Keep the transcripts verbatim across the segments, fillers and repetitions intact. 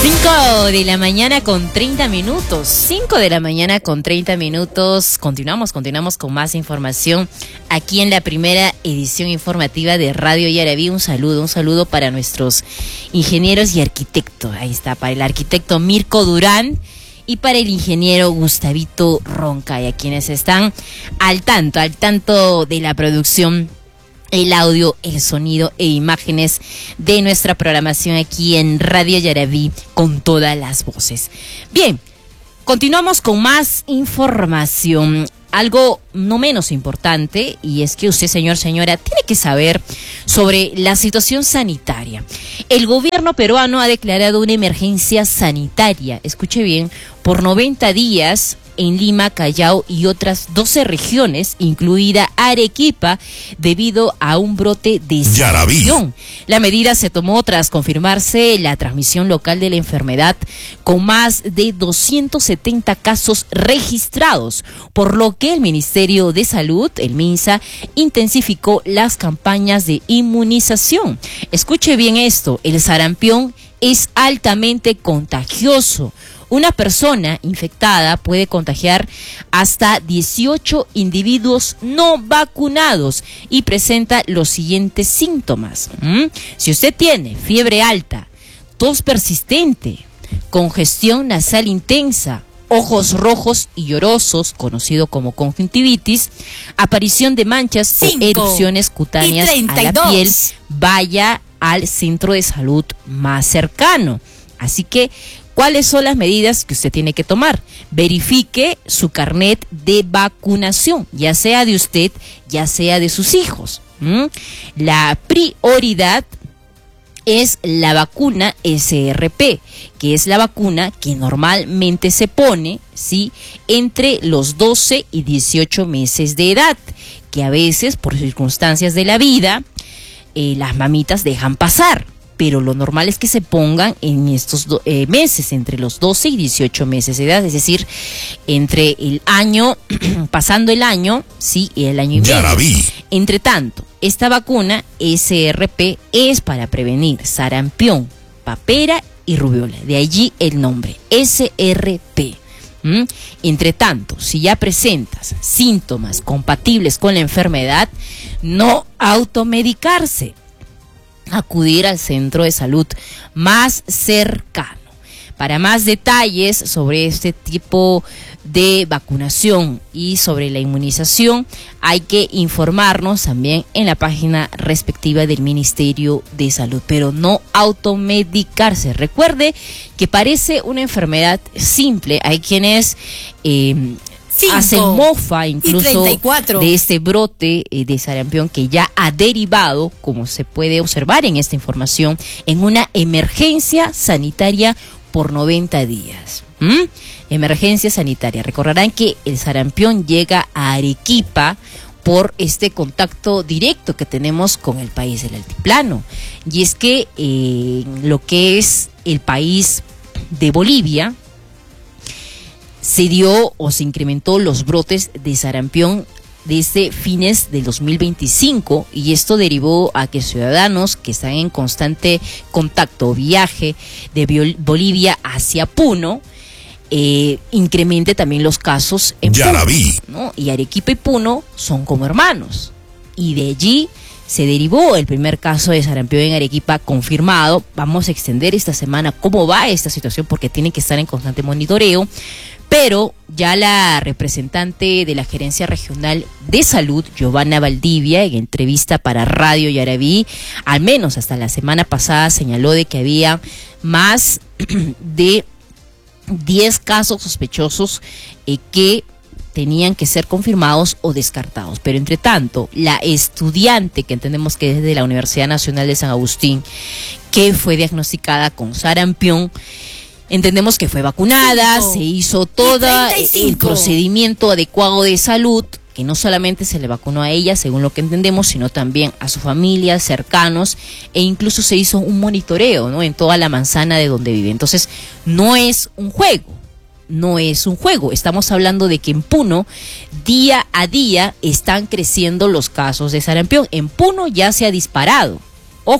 cinco de la mañana con treinta minutos. cinco de la mañana con treinta minutos. Continuamos, continuamos con más información aquí en la primera edición informativa de Radio Yaraví. Un saludo, un saludo para nuestros ingenieros y arquitectos. Ahí está, para el arquitecto Mirko Durán y para el ingeniero Gustavito Roncay, a quienes están al tanto, al tanto de la producción, el audio, el sonido e imágenes de nuestra programación aquí en Radio Yaraví con todas las voces. Bien, continuamos con más información. Algo no menos importante, y es que usted, señor, señora, tiene que saber sobre la situación sanitaria. El gobierno peruano ha declarado una emergencia sanitaria, escuche bien, por noventa días en Lima, Callao y otras doce regiones, incluida Arequipa, debido a un brote de sarampión. La medida se tomó tras confirmarse la transmisión local de la enfermedad, con más de doscientos setenta casos registrados, por lo que el Ministerio de Salud, el MINSA, intensificó las campañas de inmunización. Escuche bien esto, el sarampión es altamente contagioso. Una persona infectada puede contagiar hasta dieciocho individuos no vacunados y presenta los siguientes síntomas. ¿Mm? Si usted tiene fiebre alta, tos persistente, congestión nasal intensa, ojos rojos y llorosos, conocido como conjuntivitis, aparición de manchas o erupciones cutáneas a la piel, vaya al centro de salud más cercano. Así que, ¿cuáles son las medidas que usted tiene que tomar? Verifique su carnet de vacunación, ya sea de usted, ya sea de sus hijos. ¿Mm? La prioridad es la vacuna S R P, que es la vacuna que normalmente se pone, ¿sí?, entre los doce y dieciocho meses de edad, que a veces, por circunstancias de la vida, eh, las mamitas dejan pasar. Pero lo normal es que se pongan en estos do, eh, meses, entre los doce y dieciocho meses de edad, es decir, entre el año, pasando el año, sí, y el año y medio. Yaraví. Entre tanto, esta vacuna S R P es para prevenir sarampión, papera y rubiola, de allí el nombre, S R P. ¿Mm? Entre tanto, si ya presentas síntomas compatibles con la enfermedad, no automedicarse, acudir al centro de salud más cercano. Para más detalles sobre este tipo de vacunación y sobre la inmunización, hay que informarnos también en la página respectiva del Ministerio de Salud, pero no automedicarse. Recuerde que parece una enfermedad simple. Hay quienes eh, hacen mofa incluso de este brote eh, de sarampión, que ya ha derivado, como se puede observar en esta información, en una emergencia sanitaria por noventa días. ¿Mm? Emergencia sanitaria. Recordarán que el sarampión llega a Arequipa por este contacto directo que tenemos con el país del altiplano. Y es que eh, lo que es el país de Bolivia, se dio o se incrementó los brotes de sarampión desde fines del dos mil veinticinco, y esto derivó a que ciudadanos que están en constante contacto o viaje de Bolivia hacia Puno eh, incremente también los casos en Yaraví, Puno, ¿no? Y Arequipa y Puno son como hermanos, y de allí se derivó el primer caso de sarampión en Arequipa confirmado. Vamos a extender esta semana cómo va esta situación, porque tienen que estar en constante monitoreo. Pero ya la representante de la Gerencia Regional de Salud, Giovanna Valdivia, en entrevista para Radio Yaraví, al menos hasta la semana pasada, señaló de que había más de diez casos sospechosos eh, que tenían que ser confirmados o descartados. Pero entre tanto, la estudiante, que entendemos que es de la Universidad Nacional de San Agustín, que fue diagnosticada con sarampión, entendemos que fue vacunada, Cinco. se hizo todo el procedimiento adecuado de salud, que no solamente se le vacunó a ella, según lo que entendemos, sino también a su familia, cercanos, e incluso se hizo un monitoreo, ¿no?, en toda la manzana de donde vive. Entonces, no es un juego, no es un juego. Estamos hablando de que en Puno, día a día, están creciendo los casos de sarampión. En Puno ya se ha disparado, ojo,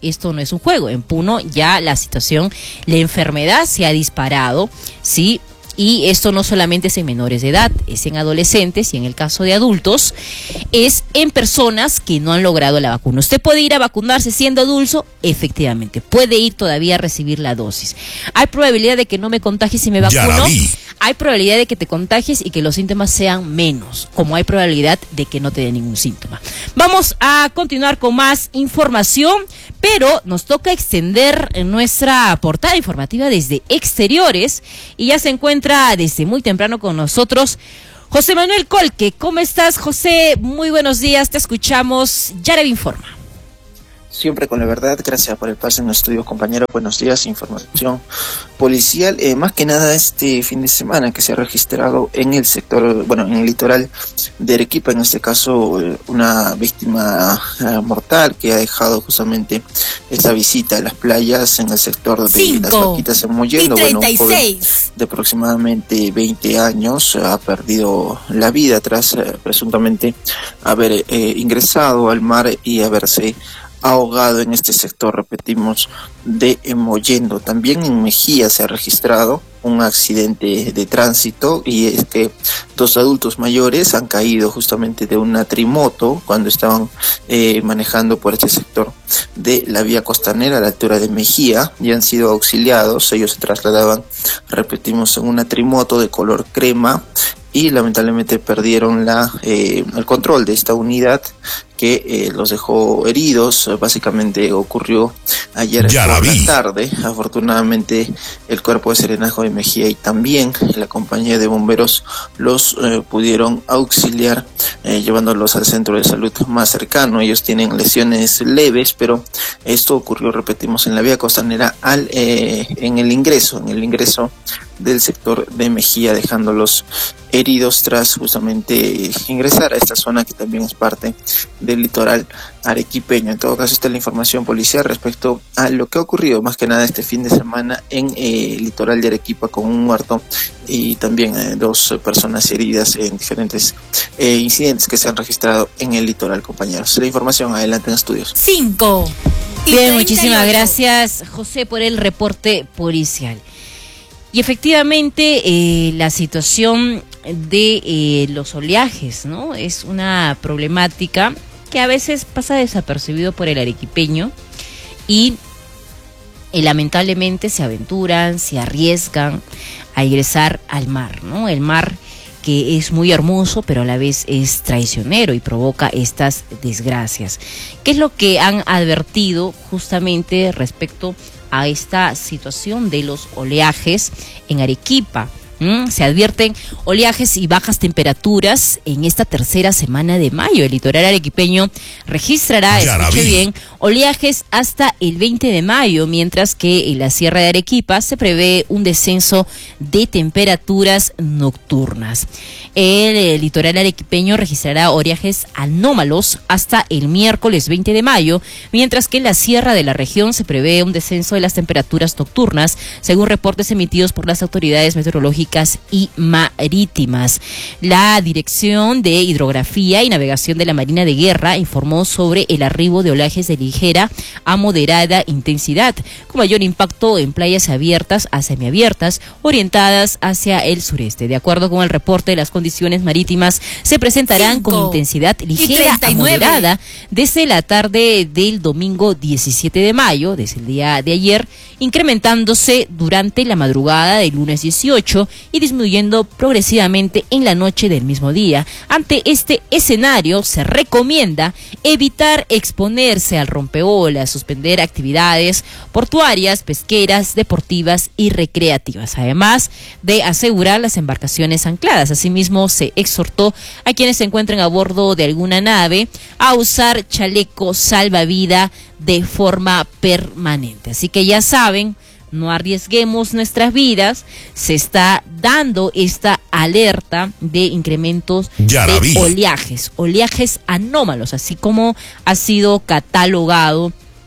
esto no es un juego. En Puno ya la situación, la enfermedad se ha disparado, ¿sí? Y esto no solamente es en menores de edad, es en adolescentes y en el caso de adultos, es en personas que no han logrado la vacuna. ¿Usted puede ir a vacunarse siendo adulto? Efectivamente, puede ir todavía a recibir la dosis. ¿Hay probabilidad de que no me contagie si me vacuno? Hay probabilidad de que te contagies y que los síntomas sean menos, como hay probabilidad de que no te dé ningún síntoma. Vamos a continuar con más información, pero nos toca extender nuestra portada informativa desde exteriores y ya se encuentra desde muy temprano con nosotros José Manuel Colque. ¿Cómo estás, José? Muy buenos días, te escuchamos. Yaraví informa. Siempre con la verdad, gracias por el pase en los estudios, compañero. Buenos días, información policial. Eh, más que nada este fin de semana que se ha registrado en el sector, bueno, en el litoral de Arequipa, en este caso eh, una víctima eh, mortal que ha dejado justamente esta visita a las playas en el sector de Cinco, las Vaquitas en Mollendo. Bueno, un joven de aproximadamente veinte años ha perdido la vida tras eh, presuntamente haber eh, ingresado al mar y haberse ahogado en este sector, repetimos, de Mollendo. También en Mejía se ha registrado un accidente de tránsito y es que dos adultos mayores han caído justamente de una trimoto cuando estaban eh, manejando por este sector de la vía costanera a la altura de Mejía y han sido auxiliados. Ellos se trasladaban, repetimos, en una trimoto de color crema y lamentablemente perdieron la eh, el control de esta unidad que eh, los dejó heridos. Básicamente ocurrió ayer por la tarde. Afortunadamente el cuerpo de serenazgo de Mejía y también la compañía de bomberos los eh, pudieron auxiliar eh, llevándolos al centro de salud más cercano. Ellos tienen lesiones leves, pero esto ocurrió, repetimos, en la vía costanera al eh, en el ingreso, en el ingreso del sector de Mejía, dejándolos heridos tras justamente ingresar a esta zona que también es parte del litoral arequipeño. En todo caso, esta es la información policial respecto a lo que ha ocurrido más que nada este fin de semana en eh, el litoral de Arequipa, con un muerto y también eh, dos personas heridas en diferentes eh, incidentes que se han registrado en el litoral, compañeros. La información adelante en estudios. Cinco. Bien, muchísimas gracias, José, por el reporte policial. Y efectivamente eh, la situación de eh, los oleajes, ¿no? Es una problemática que a veces pasa desapercibido por el arequipeño y eh, lamentablemente se aventuran, se arriesgan a ingresar al mar, ¿no? El mar que es muy hermoso, pero a la vez es traicionero y provoca estas desgracias. ¿Qué es lo que han advertido justamente respecto a esta situación de los oleajes en Arequipa? ¿Mm? Se advierten oleajes y bajas temperaturas en esta tercera semana de mayo. El litoral arequipeño registrará, escuche bien, oleajes hasta el veinte de mayo, mientras que en la Sierra de Arequipa se prevé un descenso de temperaturas nocturnas. El, el litoral arequipeño registrará oleajes anómalos hasta el miércoles veinte de mayo, mientras que en la sierra de la región se prevé un descenso de las temperaturas nocturnas, según reportes emitidos por las autoridades meteorológicas y marítimas. La Dirección de Hidrografía y Navegación de la Marina de Guerra informó sobre el arribo de oleajes de ligera a moderada intensidad, con mayor impacto en playas abiertas a semiabiertas, orientadas hacia el sureste. De acuerdo con el reporte, las condiciones marítimas se presentarán Cinco con intensidad ligera a moderada desde la tarde del domingo diecisiete de mayo, desde el día de ayer, incrementándose durante la madrugada del lunes dieciocho y disminuyendo progresivamente en la noche del mismo día. Ante este escenario, se recomienda evitar exponerse al rompeolas, suspender actividades portuarias, pesqueras, deportivas y recreativas, además de asegurar las embarcaciones ancladas. Asimismo, se exhortó a quienes se encuentren a bordo de alguna nave a usar chaleco salvavidas de forma permanente. Así que ya saben, no arriesguemos nuestras vidas. Se está dando esta alerta de incrementos de oleajes, oleajes anómalos, así como ha sido catalogado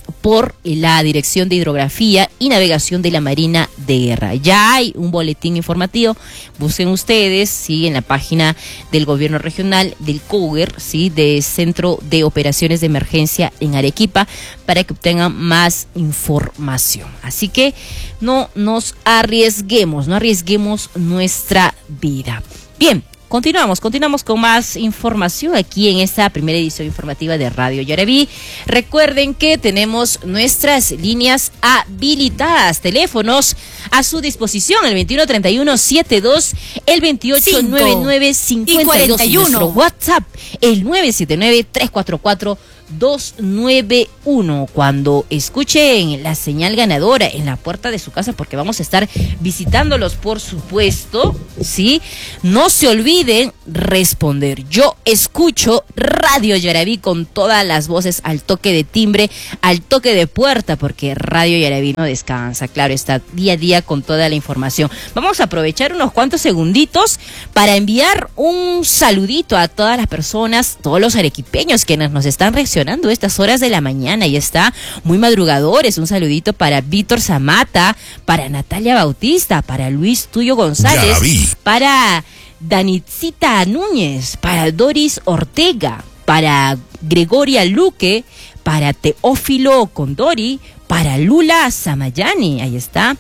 por la Dirección de Hidrografía y Navegación de la Marina de Guerra. Ya hay un boletín informativo, busquen ustedes, sí, en la página del Gobierno Regional del COUGER, sí, de Centro de Operaciones de Emergencia en Arequipa, para que obtengan más información. Así que no nos arriesguemos, no arriesguemos nuestra vida. Bien. Continuamos, continuamos con más información aquí en esta primera edición informativa de Radio Yaraví. Recuerden que tenemos nuestras líneas habilitadas, teléfonos a su disposición, el veintiuno treinta y uno setenta y dos, el veintiocho noventa y nueve cincuenta y dos, y nuestro WhatsApp, el nueve siete nueve tres cuatro cuatro dos nueve uno. Cuando escuchen la señal ganadora en la puerta de su casa, porque vamos a estar visitándolos, por supuesto, ¿sí? No se olviden responder. Yo escucho Radio Yaraví con todas las voces, al toque de timbre, al toque de puerta, porque Radio Yaraví no descansa, claro, está día a día con toda la información. Vamos a aprovechar unos cuantos segunditos para enviar un saludito a todas las personas, todos los arequipeños quienes nos están reaccionando a estas horas de la mañana. Y está muy madrugadores. Un saludito para Víctor Zamata, para Natalia Bautista, para Luis Tuyo González, Yaraví, para Danitzita Núñez, para Doris Ortega, para Gregoria Luque, para Teófilo Condori, para Lula Samayani. Ahí está.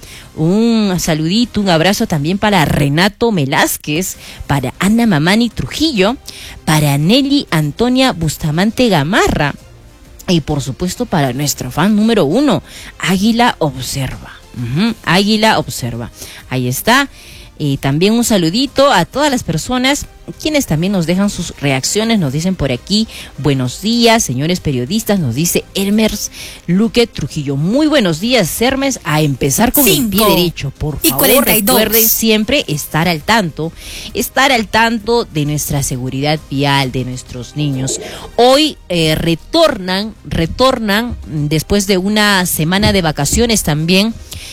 Un saludito, un abrazo también para Renato Velázquez, para Ana Mamani Trujillo, para Nelly Antonia Bustamante Gamarra y por supuesto para nuestro fan número uno, Águila Observa. Uh-huh. Águila Observa. Ahí está. Y también un saludito a todas las personas quienes también nos dejan sus reacciones. Nos dicen por aquí, buenos días, señores periodistas, nos dice Hermes Luque Trujillo. Muy buenos días, Hermes, a empezar con Cinco el pie derecho, por favor, cuarenta y dos. Recuerden siempre estar al tanto, estar al tanto de nuestra seguridad vial, de nuestros niños. Hoy eh, retornan, retornan después de una semana de vacaciones también,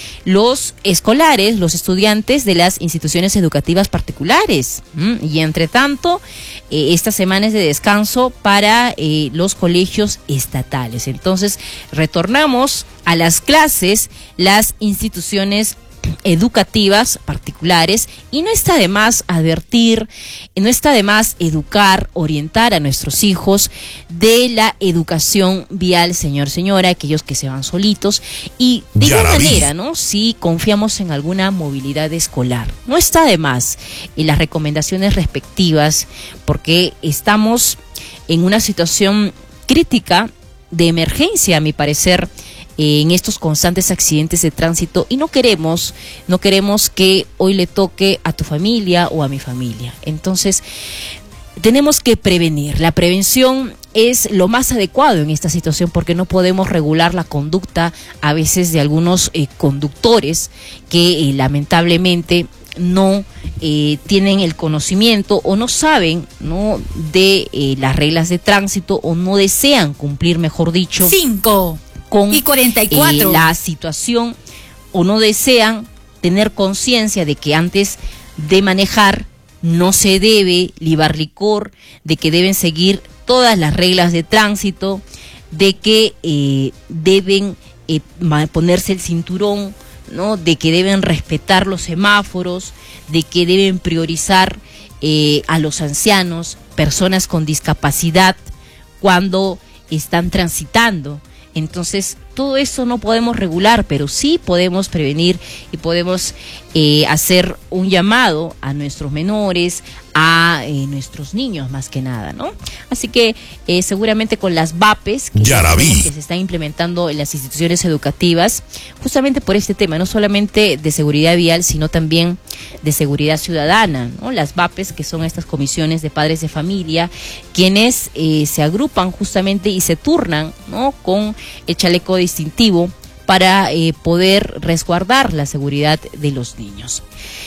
los escolares, los estudiantes de las instituciones educativas particulares. ¿Mm? Y entre tanto, eh, esta semana es de descanso para eh, los colegios estatales. Entonces, retornamos a las clases, las instituciones educativas particulares, y no está de más advertir, no está de más educar, orientar a nuestros hijos de la educación vial, señor, señora, aquellos que se van solitos, y de igual manera, ¿no? Si confiamos en alguna movilidad escolar, no está de más en las recomendaciones respectivas, porque estamos en una situación crítica de emergencia, a mi parecer, en estos constantes accidentes de tránsito, y no queremos, no queremos que hoy le toque a tu familia o a mi familia. Entonces, tenemos que prevenir. La prevención es lo más adecuado en esta situación, porque no podemos regular la conducta a veces de algunos eh, conductores que eh, lamentablemente no eh, tienen el conocimiento o no saben, ¿no?, de eh, las reglas de tránsito, o no desean cumplir, mejor dicho, cinco con y cuarenta y cuatro. Eh, la situación, o no desean tener conciencia de que antes de manejar no se debe libar licor, de que deben seguir todas las reglas de tránsito, de que eh, deben eh, ponerse el cinturón, ¿no?, de que deben respetar los semáforos, de que deben priorizar eh, a los ancianos, personas con discapacidad, cuando están transitando. Entonces, todo eso no podemos regular, pero sí podemos prevenir y podemos eh, hacer un llamado a nuestros menores, a eh, nuestros niños más que nada, ¿no? Así que eh, seguramente con las V A Pes que, que se están implementando en las instituciones educativas, justamente por este tema, no solamente de seguridad vial, sino también de seguridad ciudadana, ¿no? Las V A Pes, que son estas comisiones de padres de familia, quienes eh, se agrupan justamente y se turnan, ¿no?, con el chaleco distintivo para eh, poder resguardar la seguridad de los niños.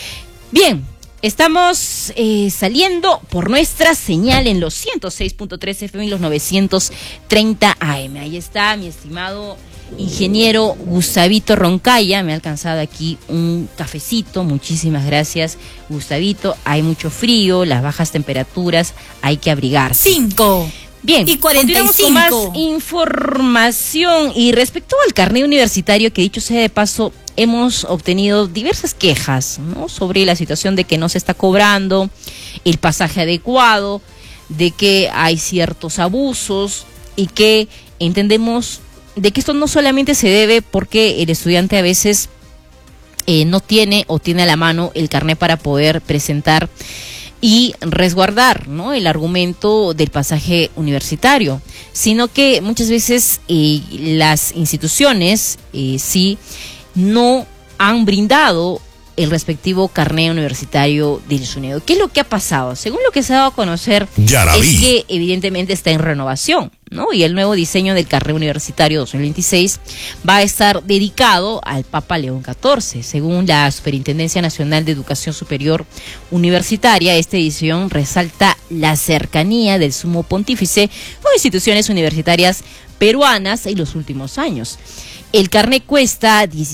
Bien, estamos eh, saliendo por nuestra señal en los ciento seis punto tres F M y los novecientos treinta A M. Ahí está mi estimado ingeniero Gustavito Roncaya. Me ha alcanzado aquí un cafecito. Muchísimas gracias, Gustavito. Hay mucho frío, las bajas temperaturas, hay que abrigarse. Cinco Bien, y cuarenta y cinco. Con más información y respecto al carnet universitario, que dicho sea de paso, hemos obtenido diversas quejas, ¿no?, sobre la situación de que no se está cobrando el pasaje adecuado, de que hay ciertos abusos y que entendemos de que esto no solamente se debe porque el estudiante a veces eh, no tiene o tiene a la mano el carnet para poder presentar y resguardar, ¿no?, el argumento del pasaje universitario, sino que muchas veces eh, las instituciones eh, sí no han brindado el respectivo carnet universitario del SUNEDU. ¿Qué es lo que ha pasado? Según lo que se ha dado a conocer, es que evidentemente está en renovación, ¿no? Y el nuevo diseño del carnet universitario dos mil veintiséis va a estar dedicado al Papa León catorce. Según la Superintendencia Nacional de Educación Superior Universitaria, esta edición resalta la cercanía del Sumo Pontífice con instituciones universitarias peruanas en los últimos años. El carnet cuesta